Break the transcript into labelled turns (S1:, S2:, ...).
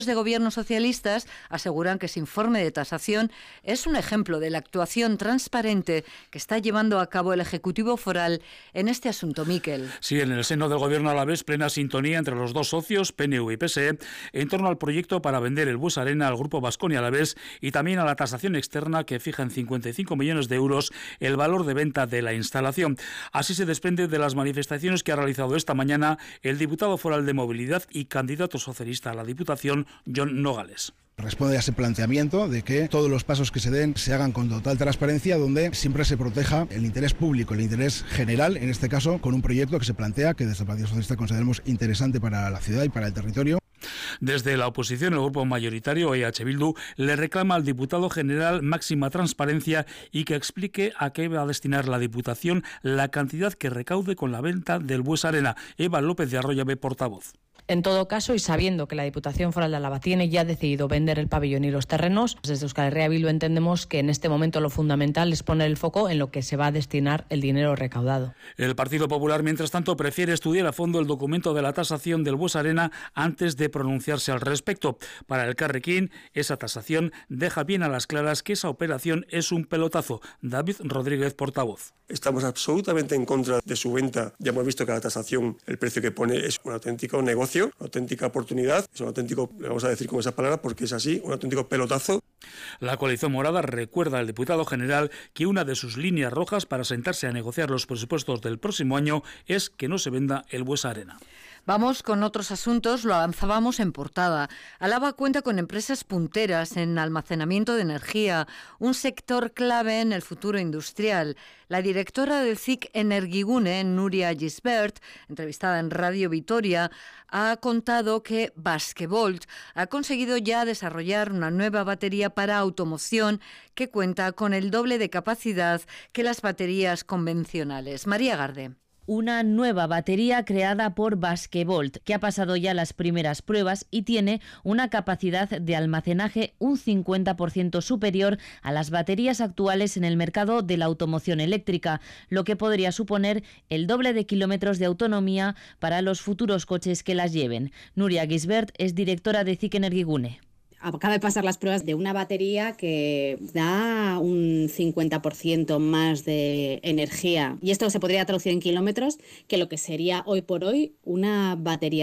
S1: de gobierno socialistas aseguran que ese informe de tasación es un ejemplo de la actuación transparente que está llevando a cabo el Ejecutivo Foral en este asunto. Miquel.
S2: Sí, en el seno del gobierno alavés, plena sintonía entre los dos socios, PNV y PSE, en torno al proyecto para vender el Buesa Arena al grupo Baskonia Alavés y también a la tasación externa que fija en 55 millones de euros el valor de venta de la instalación. Así se desprende de las manifestaciones que ha realizado esta mañana el diputado foral de Movilidad y candidato socialista a la Diputación, Jon Nogales.
S3: Responde a ese planteamiento de que todos los pasos que se den se hagan con total transparencia, donde siempre se proteja el interés público, el interés general, en este caso con un proyecto que se plantea, que desde el Partido Socialista consideramos interesante para la ciudad y para el territorio.
S2: Desde la oposición, el grupo mayoritario EH Bildu le reclama al diputado general máxima transparencia y que explique a qué va a destinar la Diputación la cantidad que recaude con la venta del Buesa Arena. Eva López de Arroyabe, portavoz.
S4: En todo caso, y sabiendo que la Diputación Foral de Álava tiene ya decidido vender el pabellón y los terrenos, desde Euskal Herria Bildu entendemos que en este momento lo fundamental es poner el foco en lo que se va a destinar el dinero recaudado.
S2: El Partido Popular, mientras tanto, prefiere estudiar a fondo el documento de la tasación del Buesa Arena antes de pronunciarse al respecto. Para el Carrequín, esa tasación deja bien a las claras que esa operación es un pelotazo. David Rodríguez, portavoz.
S5: Estamos absolutamente en contra de su venta. Ya hemos visto que la tasación, el precio que pone es un auténtico negocio, una auténtica oportunidad, es un auténtico, le vamos a decir con esa palabra porque es así, un auténtico pelotazo.
S2: La coalición morada recuerda al diputado general que una de sus líneas rojas para sentarse a negociar los presupuestos del próximo año es que no se venda el Buesa Arena.
S1: Vamos con otros asuntos, lo avanzábamos en portada. Álava cuenta con empresas punteras en almacenamiento de energía, un sector clave en el futuro industrial. La directora del CIC Energigune, Nuria Gisbert, entrevistada en Radio Vitoria, ha contado que Basquevolt ha conseguido ya desarrollar una nueva batería para automoción que cuenta con el doble de capacidad que las baterías convencionales. María Garde.
S6: Una nueva batería creada por Basquevolt, que ha pasado ya las primeras pruebas y tiene una capacidad de almacenaje un 50% superior a las baterías actuales en el mercado de la automoción eléctrica, lo que podría suponer el doble de kilómetros de autonomía para los futuros coches que las lleven. Nuria Gisbert es directora de CIC Energigune.
S7: Acaba de pasar las pruebas de una batería que da un 50% más de energía, y esto se podría traducir en kilómetros, que lo que sería hoy por hoy una batería